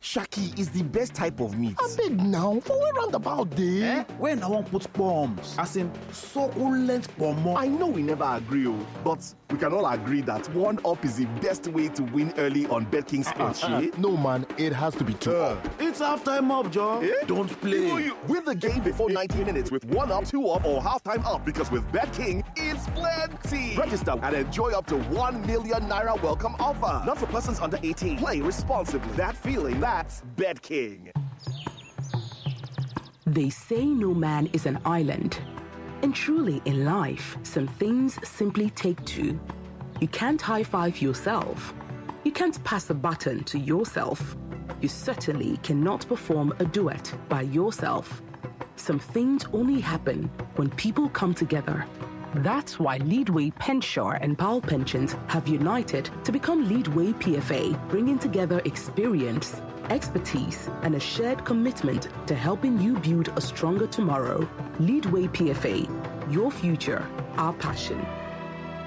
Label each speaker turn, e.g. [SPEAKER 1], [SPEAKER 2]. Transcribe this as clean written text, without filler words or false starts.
[SPEAKER 1] Shaki is the best type of meat.
[SPEAKER 2] I beg now, for where roundabout day?
[SPEAKER 3] When I won't put bombs, as in succulent pomo.
[SPEAKER 1] I know we never agree, but we can all agree that 1-up is the best way to win early on BetKing Sports.
[SPEAKER 2] No man, it has to be 2-up.
[SPEAKER 3] It's halftime up, Joe. Don't play.
[SPEAKER 1] Win the game before 90 minutes with 1-up, 2-up, or halftime up, because with BetKing, it's plenty. Register and enjoy up to 1 million naira welcome offer. Not for persons under 18. Play responsibly. That feeling, that's BetKing.
[SPEAKER 4] They say no man is an island. And truly in life, some things simply take two. You can't high-five yourself. You can't pass a baton to yourself. You certainly cannot perform a duet by yourself. Some things only happen when people come together. That's why Leadway Pensure and Pal Pensions have united to become Leadway PFA, bringing together experience, expertise, and a shared commitment to helping you build a stronger tomorrow. Leadway PFA, your future, our passion.